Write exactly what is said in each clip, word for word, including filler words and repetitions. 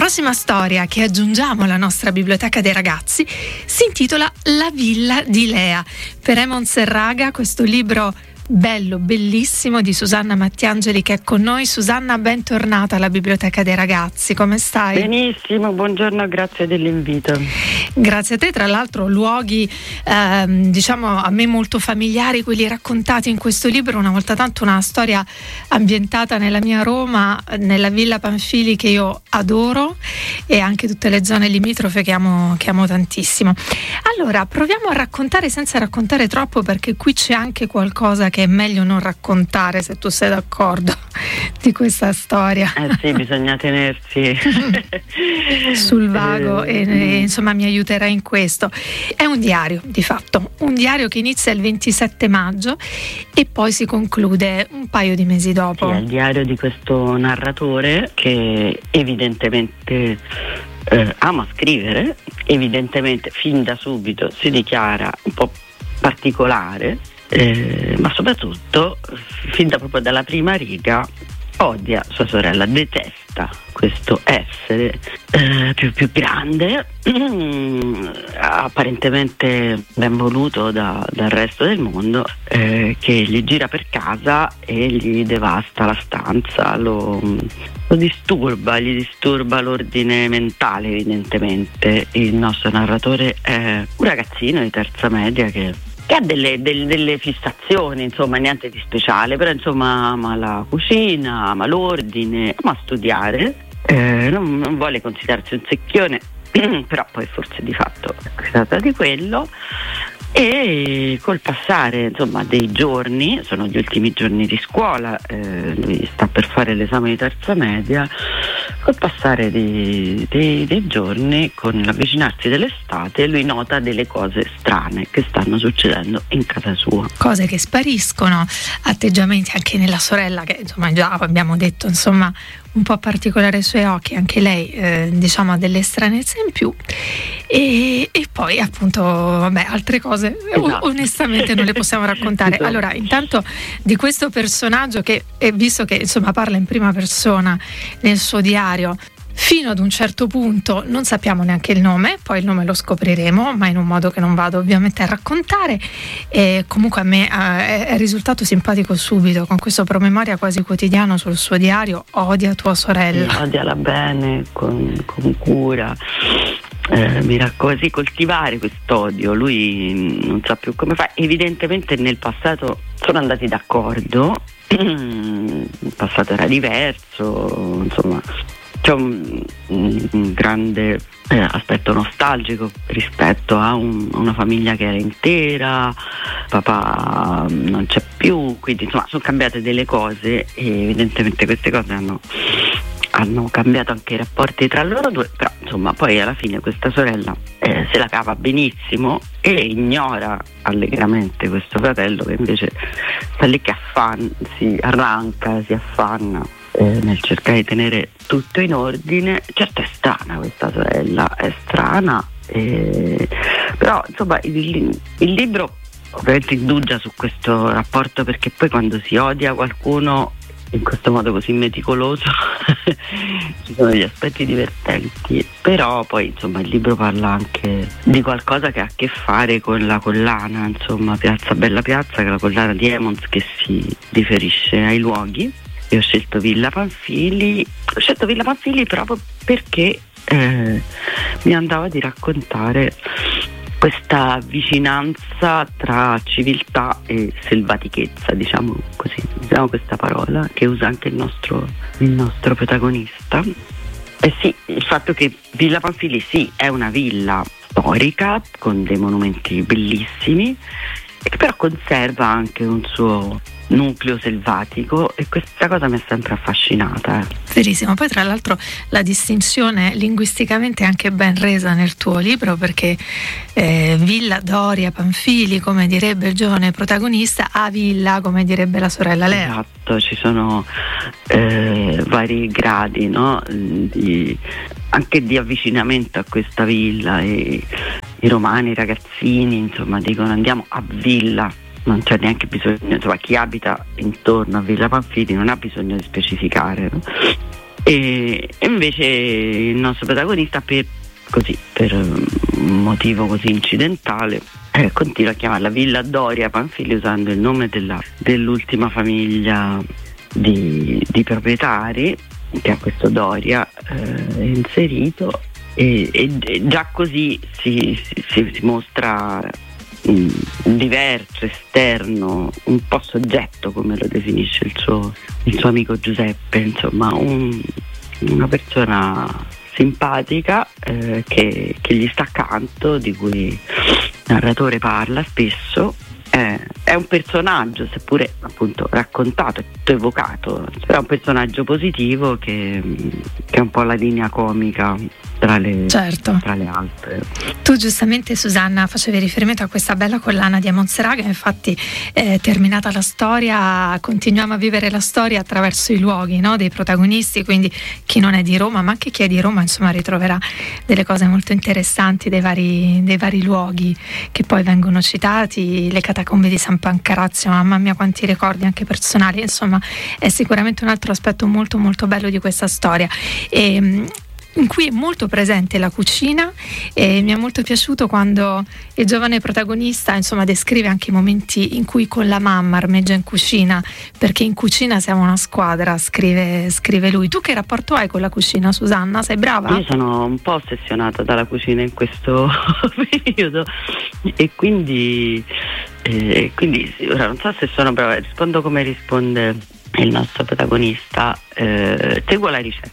prossima storia che aggiungiamo alla nostra biblioteca dei ragazzi si intitola La villa di Lea. Per Emon Serraga, questo libro bello, bellissimo di Susanna Mattiangeli che è con noi. Susanna, bentornata alla biblioteca dei ragazzi, come stai? Benissimo, buongiorno, grazie dell'invito. Grazie a te, tra l'altro luoghi ehm, diciamo a me molto familiari, quelli raccontati in questo libro. Una volta tanto una storia ambientata nella mia Roma, nella Villa Panfili, che io adoro, e anche tutte le zone limitrofe che amo, che amo tantissimo. Allora, proviamo a raccontare senza raccontare troppo, perché qui c'è anche qualcosa che è meglio non raccontare, se tu sei d'accordo, di questa storia. Eh sì, bisogna tenersi sul vago e, e insomma mi aiuterai in questo. È un diario, di fatto, un diario che inizia il ventisette maggio e poi si conclude un paio di mesi dopo. Sì, è il diario di questo narratore che evidentemente eh, ama scrivere, evidentemente fin da subito si dichiara un po' particolare. Eh, ma soprattutto fin da proprio dalla prima riga odia sua sorella, detesta questo essere eh, più, più grande apparentemente ben voluto da, dal resto del mondo, eh, che gli gira per casa e gli devasta la stanza, lo, lo disturba, gli disturba l'ordine mentale. Evidentemente il nostro narratore è un ragazzino di terza media che che ha delle, delle, delle fissazioni, insomma, niente di speciale, però insomma ama la cucina, ama l'ordine, ama studiare, eh, non, non vuole considerarsi un secchione, però poi forse di fatto si tratta di quello. E col passare insomma dei giorni, sono gli ultimi giorni di scuola, eh, lui sta per fare l'esame di terza media, col passare dei, dei, dei giorni, con l'avvicinarsi dell'estate, lui nota delle cose strane che stanno succedendo in casa sua. Cose che spariscono, atteggiamenti anche nella sorella che insomma già abbiamo detto insomma un po' particolare ai suoi occhi, anche lei eh, diciamo ha delle stranezze in più, e, e poi appunto vabbè altre cose esatto. Onestamente non le possiamo raccontare. Esatto. Allora, intanto di questo personaggio che eh, visto che insomma parla in prima persona nel suo diario, fino ad un certo punto non sappiamo neanche il nome, poi il nome lo scopriremo, ma in un modo che non vado ovviamente a raccontare. E comunque a me eh, è risultato simpatico subito, con questo promemoria quasi quotidiano sul suo diario: odia tua sorella. Odiala bene, con, con cura. Eh, mi raccomando, sì, coltivare quest'odio. Lui non sa più come fa. Evidentemente nel passato sono andati d'accordo, il passato era diverso, insomma c'è un, un grande eh, aspetto nostalgico rispetto a un, una famiglia che era intera, papà non c'è più, quindi insomma sono cambiate delle cose e evidentemente queste cose hanno hanno cambiato anche i rapporti tra loro due, però insomma poi alla fine questa sorella eh, se la cava benissimo e ignora allegramente questo fratello che invece sta lì che affanna, si arranca, si affanna eh, nel cercare di tenere tutto in ordine. Certo è strana questa sorella, è strana, eh, però insomma il, il libro ovviamente indugia su questo rapporto, perché poi quando si odia qualcuno in questo modo così meticoloso ci sono degli aspetti divertenti, però poi insomma il libro parla anche di qualcosa che ha a che fare con la collana, insomma Piazza Bella Piazza, che è la collana di Emons che si riferisce ai luoghi. E ho scelto Villa Panfili, ho scelto Villa Panfili proprio perché eh, mi andava di raccontare questa vicinanza tra civiltà e selvatichezza, diciamo così, usiamo questa parola che usa anche il nostro, il nostro protagonista. Eh sì, il fatto che Villa Panfili sì è una villa storica con dei monumenti bellissimi, e che però conserva anche un suo nucleo selvatico, e questa cosa mi è sempre affascinata. Verissimo. Poi tra l'altro la distinzione linguisticamente è anche ben resa nel tuo libro, perché eh, Villa Doria Panfili, come direbbe il giovane protagonista, a Villa, come direbbe la sorella Lea. Esatto, ci sono eh, vari gradi, no? di, anche di avvicinamento a questa villa, e i romani, i ragazzini, insomma, dicono andiamo a Villa. Non c'è neanche bisogno, insomma, chi abita intorno a Villa Panfili non ha bisogno di specificare, no? E, e invece il nostro protagonista, per così per un motivo così incidentale, eh, continua a chiamarla Villa Doria Panfili usando il nome della, dell'ultima famiglia di, di proprietari che ha questo Doria eh, inserito, e, e, e già così si, si, si mostra mh, diverso, esterno, un po' soggetto, come lo definisce il suo, il suo amico Giuseppe, insomma un, una persona simpatica eh, che, che gli sta accanto, di cui il narratore parla spesso. Eh, è un personaggio, seppure appunto raccontato, è tutto evocato, però è un personaggio positivo che, che è un po' la linea comica tra le, certo. tra le altre. Tu giustamente, Susanna, facevi riferimento a questa bella collana di Amon Serà, che infatti eh, terminata la storia continuiamo a vivere la storia attraverso i luoghi, no, dei protagonisti, quindi chi non è di Roma, ma anche chi è di Roma, insomma, ritroverà delle cose molto interessanti dei vari, dei vari luoghi che poi vengono citati, le catacombe di San Pancrazio, mamma mia quanti ricordi anche personali, insomma è sicuramente un altro aspetto molto molto bello di questa storia. E, in cui è molto presente la cucina, e mi è molto piaciuto quando il giovane protagonista insomma descrive anche i momenti in cui con la mamma armeggia in cucina, perché in cucina siamo una squadra, scrive, scrive lui. Tu che rapporto hai con la cucina, Susanna? Sei brava? Io sono un po' ossessionata dalla cucina in questo periodo e quindi, eh, quindi ora non so se sono brava, rispondo come risponde il nostro protagonista, eh, seguo la ricetta.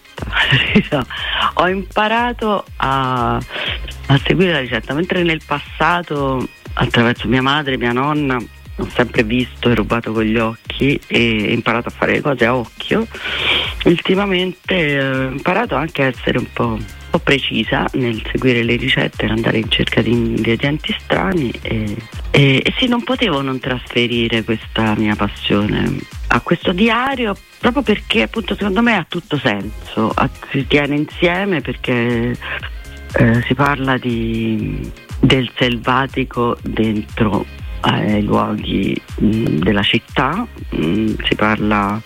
Ho imparato a, a seguire la ricetta, mentre nel passato attraverso mia madre, mia nonna, ho sempre visto e rubato con gli occhi e imparato a fare le cose a occhio. Ultimamente eh, ho imparato anche a essere un po', un po' precisa nel seguire le ricette, andare in cerca di ingredienti strani e, e, e sì, non potevo non trasferire questa mia passione a questo diario, proprio perché appunto secondo me ha tutto senso, si tiene insieme perché eh, si parla di, del selvatico dentro ai luoghi mh, della città, mh, si parla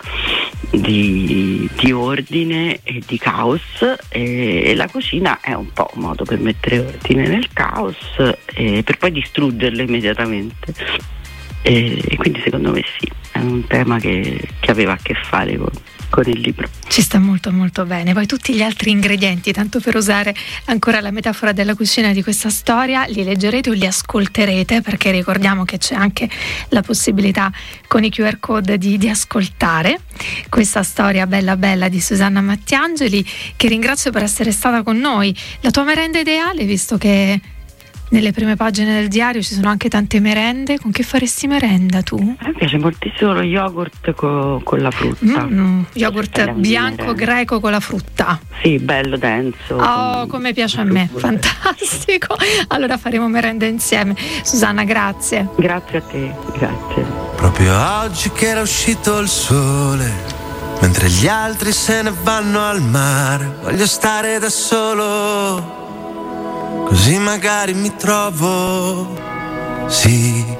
di, di ordine e di caos, e, e la cucina è un po' un modo per mettere ordine nel caos e per poi distruggerlo immediatamente. E, e quindi secondo me sì, è un tema che, che aveva a che fare con, con il libro. Ci sta molto molto bene. Poi tutti gli altri ingredienti, tanto per usare ancora la metafora della cucina di questa storia, li leggerete o li ascolterete, perché ricordiamo che c'è anche la possibilità con i Q R code di, di ascoltare questa storia bella bella di Susanna Mattiangeli, che ringrazio per essere stata con noi. La tua merenda ideale, visto che nelle prime pagine del diario ci sono anche tante merende, con che faresti merenda tu? A me piace moltissimo lo yogurt co, con la frutta. Mm, yogurt bianco greco con la frutta. Sì, bello, denso. Oh, come piace a me, fantastico. Allora faremo merenda insieme. Susanna, grazie. Grazie a te, grazie. Proprio oggi che era uscito il sole, mentre gli altri se ne vanno al mare, voglio stare da solo, così magari mi trovo, sì,